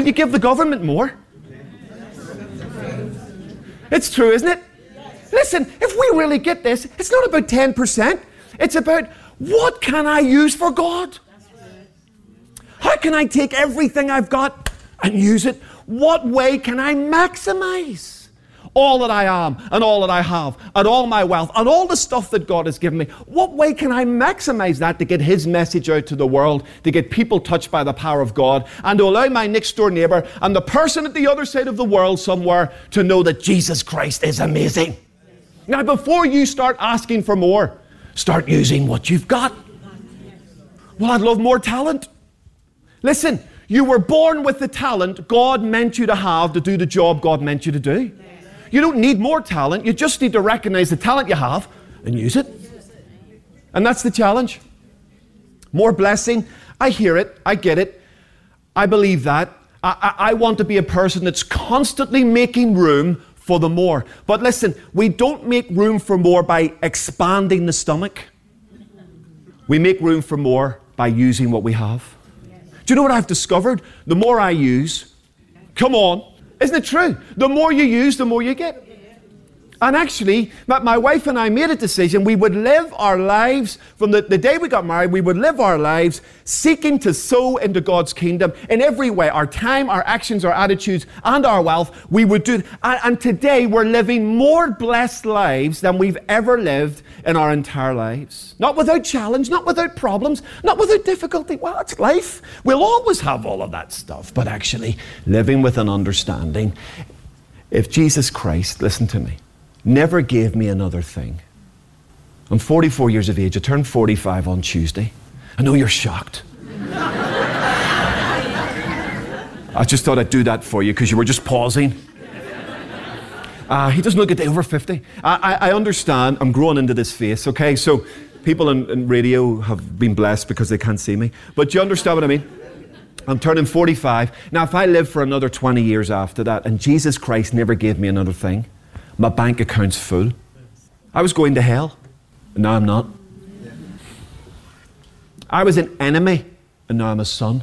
Will you give the government more? It's true, isn't it? Listen, if we really get this, it's not about 10%. It's about, what can I use for God? How can I take everything I've got and use it? What way can I maximize all that I am and all that I have and all my wealth and all the stuff that God has given me? What way can I maximize that to get His message out to the world, to get people touched by the power of God, and to allow my next door neighbor and the person at the other side of the world somewhere to know that Jesus Christ is amazing? Now, before you start asking for more, start using what you've got. Well, I'd love more talent. Listen, you were born with the talent God meant you to have to do the job God meant you to do. You don't need more talent. You just need to recognize the talent you have and use it. And that's the challenge. More blessing. I hear it. I get it. I believe that. I want to be a person that's constantly making room for the more. But listen, we don't make room for more by expanding the stomach. We make room for more by using what we have. Do you know what I've discovered? The more I use, come on, isn't it true? The more you use, the more you get. And actually, my wife and I made a decision. We would live our lives, from the day we got married, we would live our lives seeking to sow into God's kingdom in every way. Our time, our actions, our attitudes, and our wealth, we would do. And today, we're living more blessed lives than we've ever lived in our entire lives. Not without challenge, not without problems, not without difficulty. Well, it's life. We'll always have all of that stuff. But actually, living with an understanding. If Jesus Christ, listen to me, never gave me another thing. I'm 44 years of age. I turned 45 on Tuesday. I know you're shocked. I just thought I'd do that for you because you were just pausing. He doesn't look at over 50. I understand. I'm growing into this face, okay? So people in radio have been blessed because they can't see me. But you understand what I mean? I'm turning 45. Now, if I live for another 20 years after that and Jesus Christ never gave me another thing, my bank account's full. I was going to hell, and now I'm not. I was an enemy, and now I'm a son.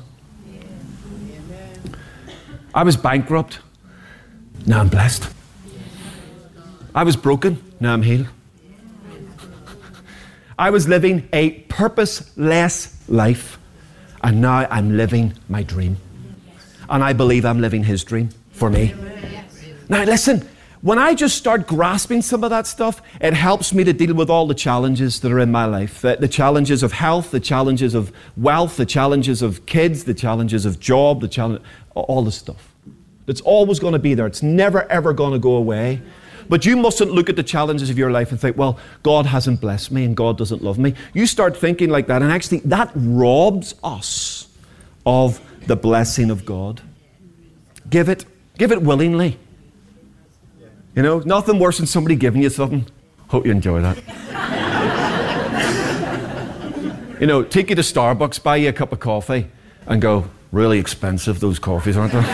I was bankrupt, now I'm blessed. I was broken, now I'm healed. I was living a purposeless life, and now I'm living my dream. And I believe I'm living His dream for me. Now listen, when I just start grasping some of that stuff, it helps me to deal with all the challenges that are in my life. The challenges of health, the challenges of wealth, the challenges of kids, the challenges of job, all the stuff. It's always going to be there. It's never, ever going to go away. But you mustn't look at the challenges of your life and think, well, God hasn't blessed me and God doesn't love me. You start thinking like that, and actually that robs us of the blessing of God. Give it willingly. You know, nothing worse than somebody giving you something. Hope you enjoy that. You know, take you to Starbucks, buy you a cup of coffee, and go, really expensive those coffees, aren't they?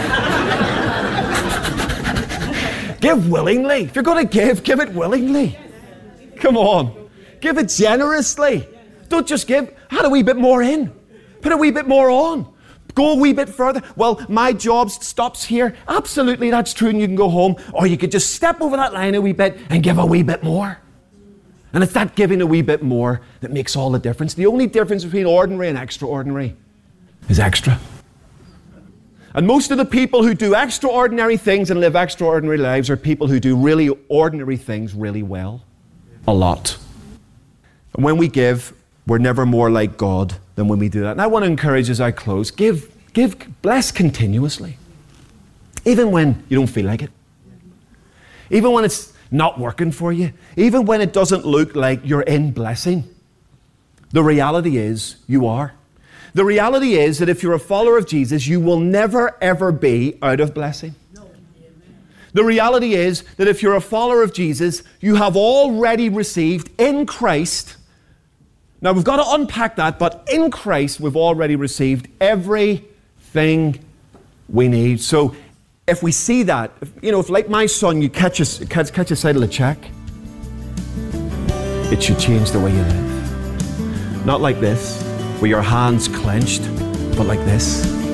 Give willingly. If you're going to give it willingly. Come on. Give it generously. Don't just give. Add a wee bit more in. Put a wee bit more on. Go a wee bit further. Well, my job stops here. Absolutely, that's true, and you can go home. Or you could just step over that line a wee bit and give a wee bit more. And it's that giving a wee bit more that makes all the difference. The only difference between ordinary and extraordinary is extra. And most of the people who do extraordinary things and live extraordinary lives are people who do really ordinary things really well. A lot. And when we give, we're never more like God than when we do that. And I want to encourage as I close, bless continuously. Even when you don't feel like it. Even when it's not working for you. Even when it doesn't look like you're in blessing. The reality is you are. The reality is that if you're a follower of Jesus, you will never ever be out of blessing. The reality is that if you're a follower of Jesus, you have already received in Christ. Now we've got to unpack that, but in Christ we've already received everything we need. So if we see that, if like my son, you catch a side of the check, it should change the way you live. Not like this, with your hands clenched, but like this.